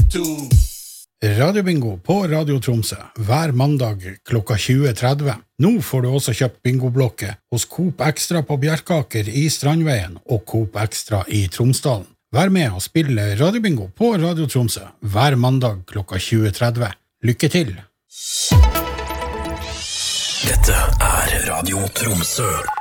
Radiobingo på Radio Tromsø hver mandag klokka 20:30. Nå får du også kjøpt bingoblokke hos Coop Extra på Bjerkaker i Strandveien og Coop Extra i Tromsdalen. Vær med og spille Radiobingo på Radio Tromsø hver mandag klokka 20:30. Lykke til! Dette Radio Tromsø.